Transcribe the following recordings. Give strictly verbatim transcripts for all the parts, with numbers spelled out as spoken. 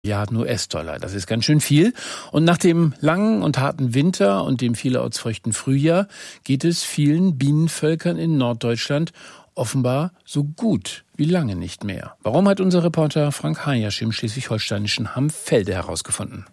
Milliarden U S-Dollar. Das ist ganz schön viel. Und nach dem langen und harten Winter und dem vielerorts feuchten Frühjahr geht es vielen Bienenvölkern in Norddeutschland offenbar so gut wie lange nicht mehr. Warum, hat unser Reporter Frank Hayasch im schleswig-holsteinischen Hamm-Felde herausgefunden.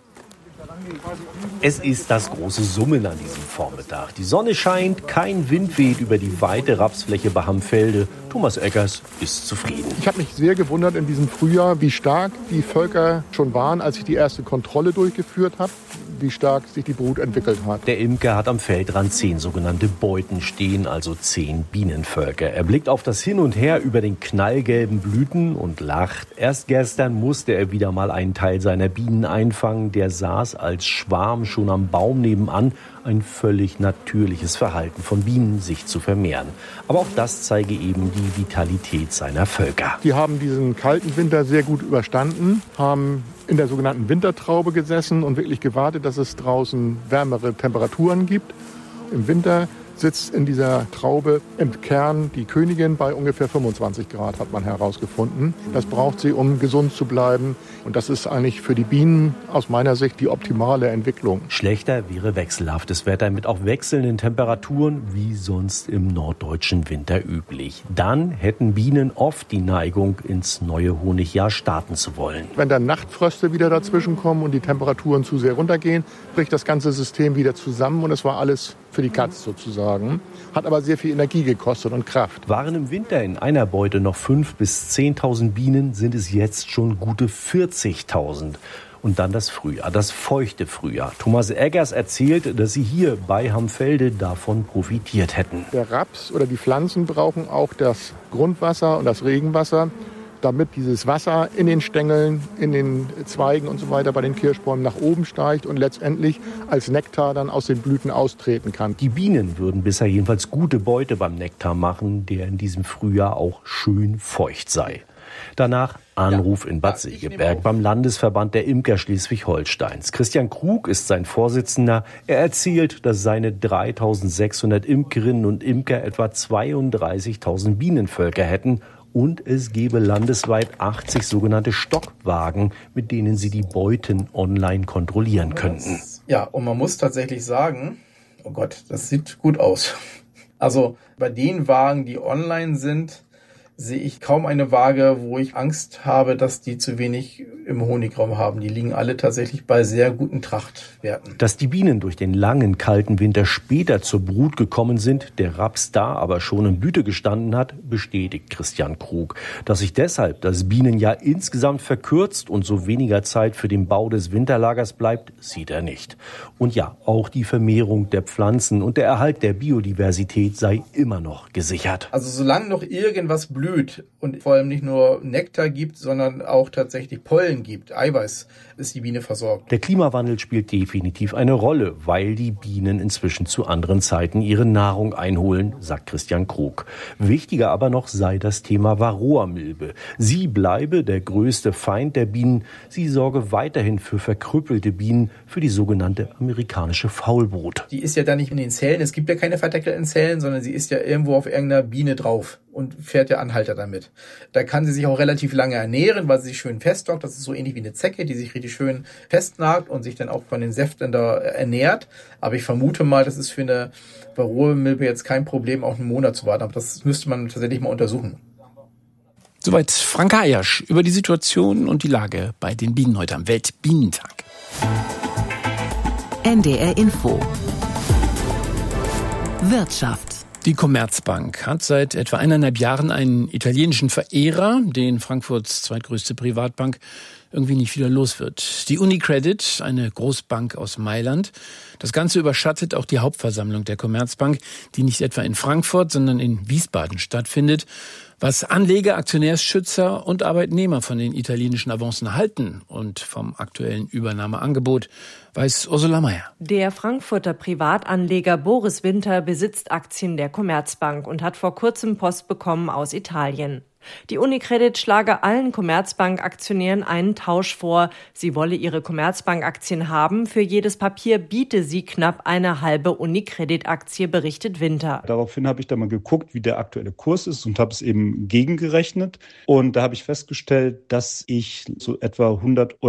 Es ist das große Summen an diesem Vormittag. Die Sonne scheint, kein Wind weht über die weite Rapsfläche bei Hamm-Felde. Thomas Eggers ist zufrieden. Ich habe mich sehr gewundert in diesem Frühjahr, wie stark die Völker schon waren, als ich die erste Kontrolle durchgeführt habe, wie stark sich die Brut entwickelt hat. Der Imker hat am Feldrand zehn sogenannte Beuten stehen, also zehn Bienenvölker. Er blickt auf das Hin und Her über den knallgelben Blüten und lacht. Erst gestern musste er wieder mal einen Teil seiner Bienen einfangen. Der saß als Schwarm schon am Baum nebenan. Ein völlig natürliches Verhalten von Bienen, sich zu vermehren. Aber auch das zeige eben die Vitalität seiner Völker. Die haben diesen kalten Winter sehr gut überstanden, haben in der sogenannten Wintertraube gesessen und wirklich gewartet, dass es draußen wärmere Temperaturen gibt. Im Winter sitzt in dieser Traube im Kern die Königin bei ungefähr fünfundzwanzig Grad, hat man herausgefunden. Das braucht sie, um gesund zu bleiben. Und das ist eigentlich für die Bienen aus meiner Sicht die optimale Entwicklung. Schlechter wäre wechselhaftes Wetter mit auch wechselnden Temperaturen, wie sonst im norddeutschen Winter üblich. Dann hätten Bienen oft die Neigung, ins neue Honigjahr starten zu wollen. Wenn dann Nachtfröste wieder dazwischen kommen und die Temperaturen zu sehr runtergehen, bricht das ganze System wieder zusammen und es war alles für die Katz sozusagen. Hat aber sehr viel Energie gekostet und Kraft. Waren im Winter in einer Beute noch fünftausend bis zehntausend Bienen, sind es jetzt schon gute vierzigtausend. Und dann das Frühjahr, das feuchte Frühjahr. Thomas Eggers erzählt, dass sie hier bei Hamm-Felde davon profitiert hätten. Der Raps oder die Pflanzen brauchen auch das Grundwasser und das Regenwasser, damit dieses Wasser in den Stängeln, in den Zweigen und so weiter bei den Kirschbäumen nach oben steigt und letztendlich als Nektar dann aus den Blüten austreten kann. Die Bienen würden bisher jedenfalls gute Beute beim Nektar machen, der in diesem Frühjahr auch schön feucht sei. Danach Anruf in Bad Segeberg beim Landesverband der Imker Schleswig-Holsteins. Christian Krug ist sein Vorsitzender. Er erzählt, dass seine dreitausendsechshundert Imkerinnen und Imker etwa zweiunddreißigtausend Bienenvölker hätten. Und es gebe landesweit achtzig sogenannte Stockwagen, mit denen sie die Beuten online kontrollieren könnten. Ja, und man muss tatsächlich sagen, oh Gott, das sieht gut aus. Also bei den Wagen, die online sind, sehe ich kaum eine Waage, wo ich Angst habe, dass die zu wenig im Honigraum haben. Die liegen alle tatsächlich bei sehr guten Trachtwerten. Dass die Bienen durch den langen, kalten Winter später zur Brut gekommen sind, der Raps da aber schon in Blüte gestanden hat, bestätigt Christian Krug. Dass sich deshalb das Bienenjahr insgesamt verkürzt und so weniger Zeit für den Bau des Winterlagers bleibt, sieht er nicht. Und ja, auch die Vermehrung der Pflanzen und der Erhalt der Biodiversität sei immer noch gesichert. Also solange noch irgendwas blüht, und vor allem nicht nur Nektar gibt, sondern auch tatsächlich Pollen gibt, Eiweiß, ist die Biene versorgt. Der Klimawandel spielt definitiv eine Rolle, weil die Bienen inzwischen zu anderen Zeiten ihre Nahrung einholen, sagt Christian Krug. Wichtiger aber noch sei das Thema Varroamilbe. Sie bleibe der größte Feind der Bienen. Sie sorge weiterhin für verkrüppelte Bienen, für die sogenannte amerikanische Faulbrut. Die ist ja da nicht in den Zellen, es gibt ja keine verdeckelten Zellen, sondern sie ist ja irgendwo auf irgendeiner Biene drauf und fährt der Anhalter damit. Da kann sie sich auch relativ lange ernähren, weil sie sich schön festdockt. Das ist so ähnlich wie eine Zecke, die sich richtig schön festnagt und sich dann auch von den Säften da ernährt. Aber ich vermute mal, das ist für eine Varroamilbe jetzt kein Problem, auch einen Monat zu warten. Aber das müsste man tatsächlich mal untersuchen. Soweit Frank Hayasch über die Situation und die Lage bei den Bienen heute am Weltbienentag. N D R Info Wirtschaft. Die Commerzbank hat seit etwa eineinhalb Jahren einen italienischen Verehrer, den Frankfurts zweitgrößte Privatbank irgendwie nicht wieder los wird. Die UniCredit, eine Großbank aus Mailand. Das Ganze überschattet auch die Hauptversammlung der Commerzbank, die nicht etwa in Frankfurt, sondern in Wiesbaden stattfindet. Was Anleger, Aktionärsschützer und Arbeitnehmer von den italienischen Avancen halten und vom aktuellen Übernahmeangebot, weiß Ursula Mayer. Der Frankfurter Privatanleger Boris Winter besitzt Aktien der Commerzbank und hat vor kurzem Post bekommen aus Italien. Die UniCredit schlage allen Commerzbank-Aktionären einen Tausch vor. Sie wolle ihre Commerzbank-Aktien haben. Für jedes Papier biete sie knapp eine halbe UniCredit-Aktie, berichtet Winter. Daraufhin habe ich da mal geguckt, wie der aktuelle Kurs ist und habe es eben gegengerechnet. Und da habe ich festgestellt, dass ich so etwa hundert